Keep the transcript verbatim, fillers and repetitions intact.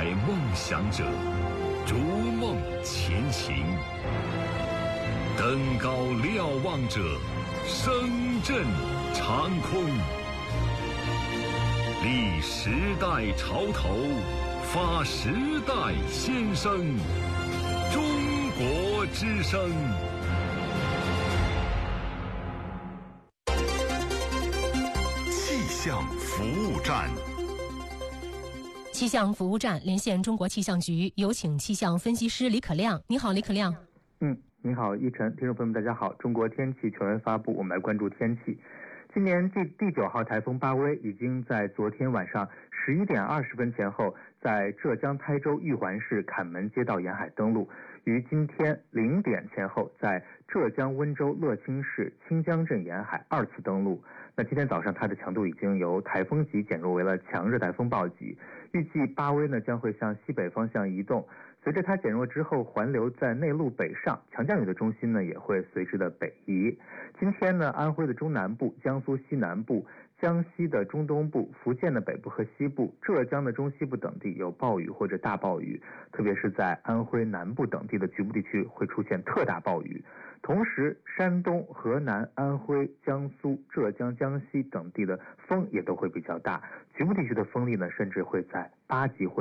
怀梦想者，逐梦前行。登高瞭望者，声震长空。立时代潮头，发时代先声。中国之声。气象服务站。 气象服务站连线中国气象局，有请气象分析师李可亮。你好，李可亮。 嗯，你好，依晨，听众朋友们，大家好。中国天气全文发布，我们来关注天气。今年第第九号台风巴威已经在昨天晚上十一点二十分前后，在浙江台州玉环市坎门街道沿海登陆，于今天零点前后在浙江温州乐清市清江镇沿海二次登陆。那今天早上它的强度已经由台风级减弱为了强热台风暴级，预计巴威呢将会向西北方向移动，随着它减弱之后环流在内陆北上，强降雨的中心呢也会随之的北移。今天呢，安徽的中南部、江苏西南部、江西的中东部、福建的北部和西部、浙江的中西部等地有暴雨或者大暴雨，特别是在安徽南部等地的局部地区会出现特大暴雨。同时，山东、河南、安徽、江苏、浙江、江西等地的风也都会比较大，局部地区的风力呢甚至会在八级或